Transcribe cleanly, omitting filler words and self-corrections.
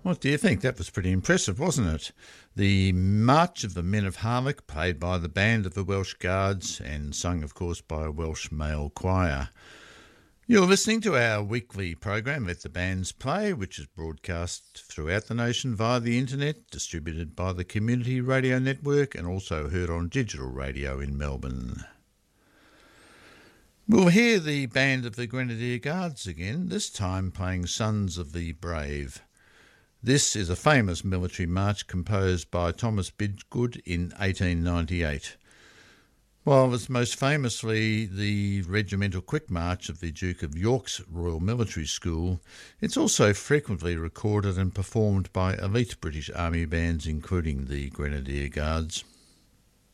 What do you think? That was pretty impressive, wasn't it? The March of the Men of Harlech, played by the Band of the Welsh Guards and sung, of course, by a Welsh male choir. You're listening to our weekly program, Let the Bands Play, which is broadcast throughout the nation via the internet, distributed by the Community Radio Network and also heard on digital radio in Melbourne. We'll hear the Band of the Grenadier Guards again, this time playing Sons of the Brave. This is a famous military march composed by Thomas Bidgood in 1898. While it's most famously the Regimental Quick March of the Duke of York's Royal Military School, it's also frequently recorded and performed by elite British Army bands, including the Grenadier Guards.